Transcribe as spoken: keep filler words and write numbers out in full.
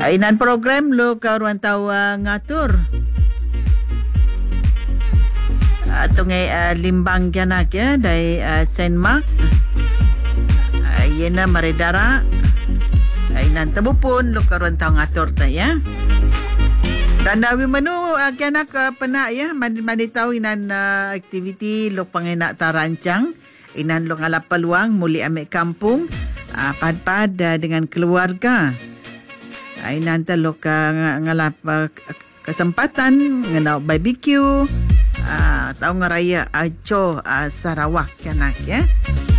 Inan program lo karuan tawa ngatur. Atau ngay uh, limbang kanak ya dari uh, Saint Mark. Uh, Yena maridara. Inan tabupun lo karuan tawa ngatur ta ya. Dan dawi menu uh, kanak uh, pena ya mandi mandi tahu inan uh, aktiviti lo pangenak ta rancang. Inan lo ngalap peluang muli ambil kampung uh, pad-pad uh, dengan keluarga. Ay nanta lo ka ngalap uh, kesempatan ngenau barbecue uh, tau ngaraya Aco uh, Sarawak kanak ya.